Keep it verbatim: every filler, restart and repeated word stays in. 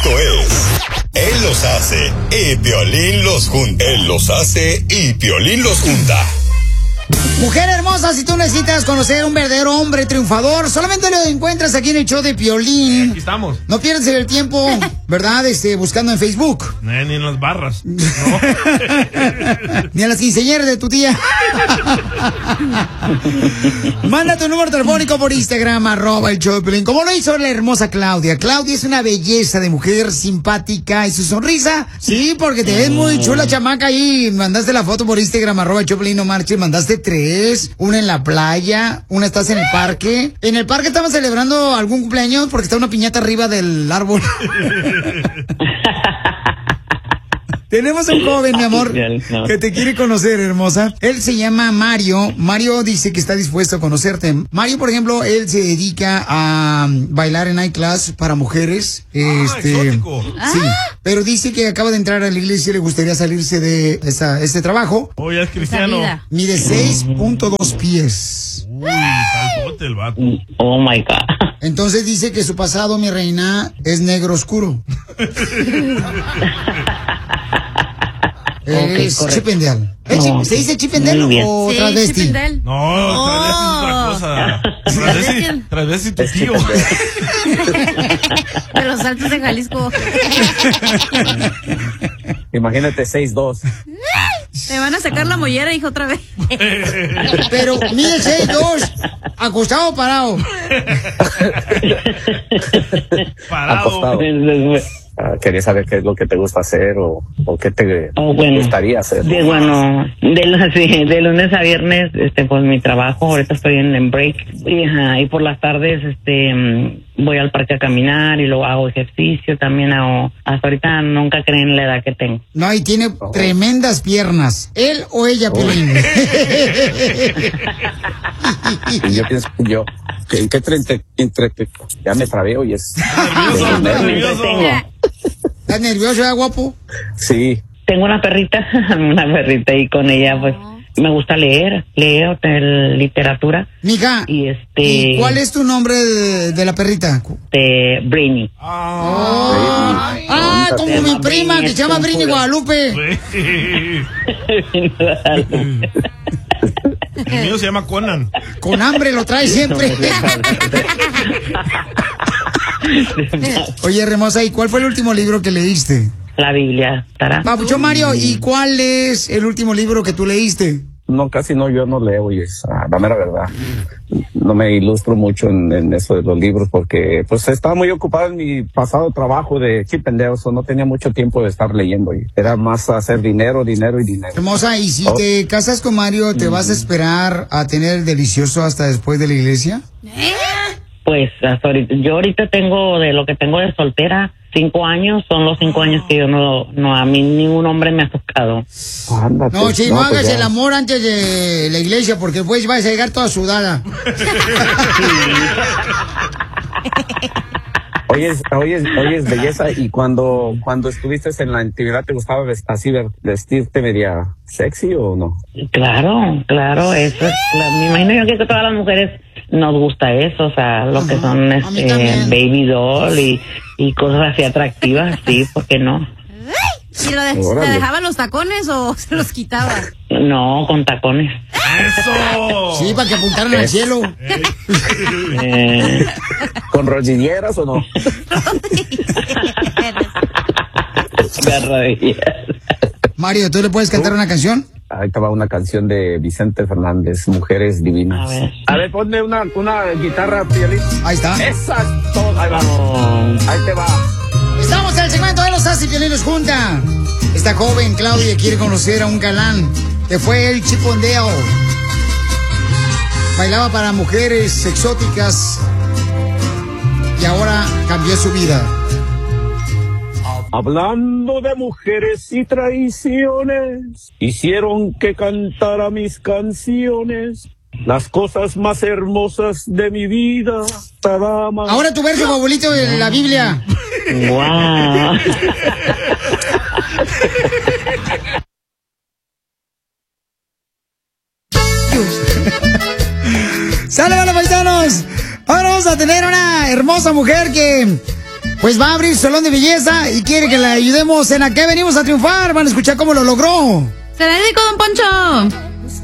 Esto es Él los hace y Piolín los junta. Él los hace y Piolín los junta. Mujer hermosa, si tú necesitas conocer un verdadero hombre triunfador, solamente lo encuentras aquí en el show de Piolín. Aquí estamos. No pierdes el tiempo, ¿verdad? Este, buscando en Facebook. No, ni en las barras. No. Ni a las quinceañeras de tu tía. Manda tu número telefónico por Instagram, arroba el show de Piolín. Como lo hizo la hermosa Claudia. Claudia es una belleza de mujer, simpática. Y su sonrisa, sí, porque te ves muy chula, chamaca. Ahí mandaste la foto por Instagram, arroba el show de Piolín, no marches. Mandaste tres, una en la playa, una estás en el parque. En el parque estamos celebrando algún cumpleaños porque está una piñata arriba del árbol. Tenemos un joven, mi amor, que te quiere conocer, hermosa. Él se llama Mario. Mario dice que está dispuesto a conocerte. Mario, por ejemplo, él se dedica a bailar en night class para mujeres. Ah, este, exótico. Sí, pero dice que acaba de entrar a la iglesia y le gustaría salirse de esa, este trabajo. Oh, ya es cristiano. Mide seis punto dos pies. Uy, calzote el vato. Oh my God. Entonces dice que su pasado, mi reina, es negro oscuro. Okay, es correcto. chipendel. ¿Es No, chip- ¿Se dice chipendel muy bien. o Sí, travesti? Chipendel. No, travesti es otra cosa. Travesti, travesti tu tío. De los altos de Jalisco. Imagínate seis dos. Te van a sacar la mollera, hijo, otra vez. Pero mide seis dos, acostado o parado. Parado. Acostado. Ah, quería saber qué es lo que te gusta hacer o, o qué te Oh, bueno. gustaría hacer. De, bueno, de, lu- sí, de lunes a viernes, este, pues mi trabajo, ahorita estoy en, en break, y, ajá, y por las tardes, este, mm, voy al parque a caminar y luego hago ejercicio, también hago, hasta ahorita nunca creen la edad que tengo. No, y tiene Oh. tremendas piernas. ¿Él o ella, Piolín? Y yo pienso, yo, ¿qué, qué tre- entre, entre- ya me trabé hoy es. Nervioso, Me nervioso. entretengo. ¿Estás nervioso, eh, guapo? Sí, Tengo una perrita, una perrita, y con ella, pues, me gusta leer, leo eh, literatura, Mija, y este, ¿y cuál es tu nombre de, de la perrita? de Brainy. Ah, Ah, como Se mi llama prima Britney, que se llama es Britney un Guadalupe. el mío se llama Conan. Con hambre lo trae siempre. Oye, hermosa, ¿y cuál fue el último libro que leíste? La Biblia, ¿estará? Papucho Mario, ¿y cuál es el último libro que tú leíste? no, casi no, yo no leo, y es ah, la mera verdad. No me ilustro mucho en, en eso de los libros porque pues estaba muy ocupado en mi pasado trabajo de chip and dale, so no tenía mucho tiempo de estar leyendo y era más hacer dinero, dinero y dinero. Hermosa, ¿y si Oh. te casas con Mario, te vas a esperar a tener el delicioso hasta después de la iglesia? Pues hasta ahorita, yo ahorita tengo, de lo que tengo de soltera, cinco años, son los cinco años que yo no, no, a mí ningún hombre me ha tocado. Ándate, No, si no, pues hagas ya. el amor antes de la iglesia, porque después vas a llegar toda sudada. Oye, oye, oye, belleza, y cuando, cuando estuviste en la antigüedad, ¿te gustaba vest- así ver- vestirte media sexy o no? Claro, claro, eso es, la- me imagino yo que a todas las mujeres nos gusta eso, o sea, lo que son mí este, también. baby doll y, y cosas así atractivas, sí, ¿por qué no? ¿Y lo de- Órale. te dejaban los tacones o se los quitaba? No, con tacones. ¡Eso! Sí, para que apuntaran al cielo. Eh, ¿Con rodilleras o no? garradillas. Mario, ¿tú le puedes cantar una canción? Ahí estaba una canción de Vicente Fernández, Mujeres Divinas. A ver. A ver, ponme una, una guitarra, Piolín. Ahí está. Esa es todo. Ahí va. Oh, Ahí te va. Estamos en el segmento de los As y Piolinos junta. Esta joven, Claudia, quiere conocer a un galán que fue el Chip and Dale. Bailaba para mujeres exóticas y ahora cambió su vida. Hablando de mujeres y traiciones, hicieron que cantara mis canciones, las cosas más hermosas de mi vida, esta dama. Ahora tu verso favorito de la Biblia. wow. ¡Sale, vale, paisanos! Ahora vamos a tener una hermosa mujer que pues va a abrir su salón de belleza y quiere que le ayudemos en a qué venimos a triunfar. Van a escuchar cómo lo logró. Se la dedico, don Poncho.